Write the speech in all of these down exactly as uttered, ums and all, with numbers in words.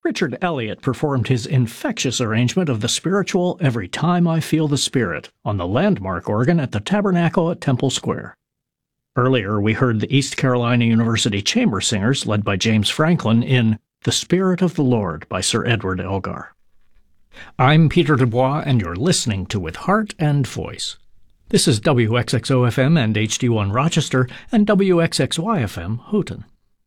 Richard Elliott performed his infectious arrangement of the spiritual Every Time I Feel the Spirit on the landmark organ at the Tabernacle at Temple Square. Earlier, we heard the East Carolina University Chamber Singers led by James Franklin in The Spirit of the Lord by Sir Edward Elgar. I'm Peter Dubois, and you're listening to With Heart and Voice. This is W X X O F M and H D one Rochester and W X X Y F M Houghton.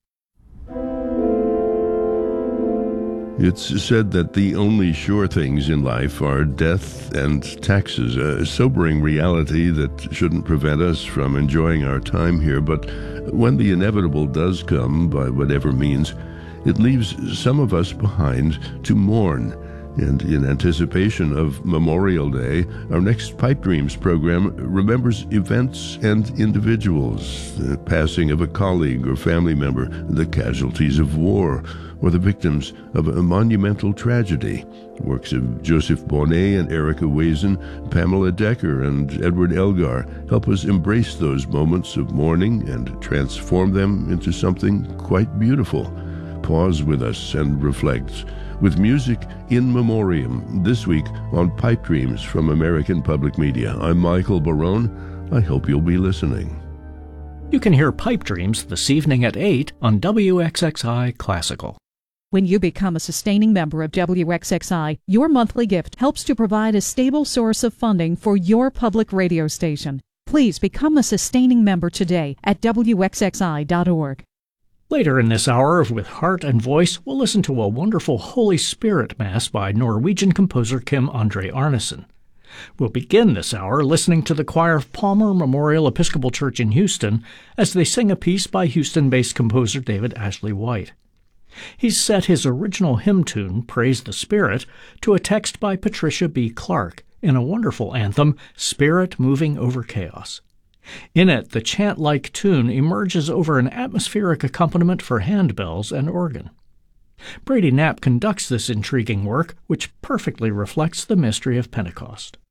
It's said that the only sure things in life are death and taxes, a sobering reality that shouldn't prevent us from enjoying our time here. But when the inevitable does come, by whatever means, it leaves some of us behind to mourn. And in anticipation of Memorial Day, our next Pipe Dreams program remembers events and individuals, the passing of a colleague or family member, the casualties of war, or the victims of a monumental tragedy. Works of Joseph Bonnet and Erica Wazen, Pamela Decker and Edward Elgar help us embrace those moments of mourning and transform them into something quite beautiful. Pause with us and reflect with music in memoriam this week on Pipe Dreams from American Public Media. I'm Michael Barone. I hope you'll be listening. You can hear Pipe Dreams this evening at eight on W X X I Classical. When you become a sustaining member of W X X I, your monthly gift helps to provide a stable source of funding for your public radio station. Please become a sustaining member today at W X X I dot org. Later in this hour of With Heart and Voice, we'll listen to a wonderful Holy Spirit Mass by Norwegian composer Kim André Arnesen. We'll begin this hour listening to the choir of Palmer Memorial Episcopal Church in Houston as they sing a piece by Houston-based composer David Ashley White. He's set his original hymn tune, Praise the Spirit, to a text by Patricia B. Clark in a wonderful anthem, Spirit Moving Over Chaos. In it, the chant-like tune emerges over an atmospheric accompaniment for handbells and organ. Brady Knapp conducts this intriguing work, which perfectly reflects the mystery of Pentecost.